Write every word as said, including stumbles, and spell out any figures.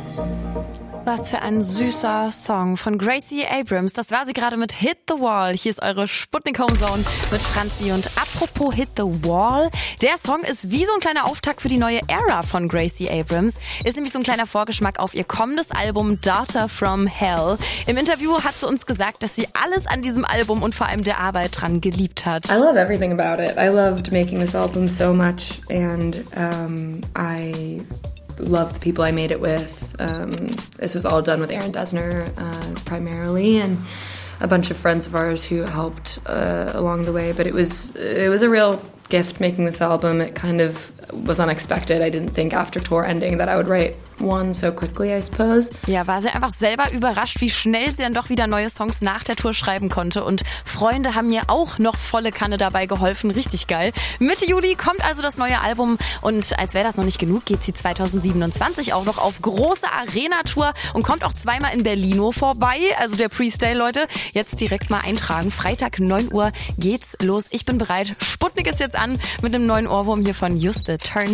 Was für ein süßer Song von Gracie Abrams. Das war sie gerade mit Hit the Wall. Hier ist eure Sputnik Home Zone mit Franzi. Und apropos Hit the Wall, der Song ist wie so ein kleiner Auftakt für die neue Ära von Gracie Abrams. Ist nämlich so ein kleiner Vorgeschmack auf ihr kommendes Album Daughter from Hell. Im Interview hat sie uns gesagt, dass sie alles an diesem Album und vor allem der Arbeit dran geliebt hat. I love everything about it. I loved making this album so much and um, I love the people I made it with. Um, this was all done with Aaron Dessner uh, primarily, and a bunch of friends of ours who helped uh, along the way. But it was it was a real gift making this album. It kind of was unexpected. I didn't think after tour ending that I would write one so quickly, I suppose. Ja, war sie einfach selber überrascht, wie schnell sie dann doch wieder neue Songs nach der Tour schreiben konnte. Und Freunde haben mir auch noch volle Kanne dabei geholfen. Richtig geil. Mitte Juli kommt also das neue Album. Und als wäre das noch nicht genug, geht sie zwanzig siebenundzwanzig auch noch auf große Arena-Tour und kommt auch zweimal in Berlino vorbei. Also der Pre-Stay, Leute. Jetzt direkt mal eintragen. Freitag neun Uhr geht's los. Ich bin bereit. Sputnik ist jetzt an mit einem neuen Ohrwurm hier von Juste Turn.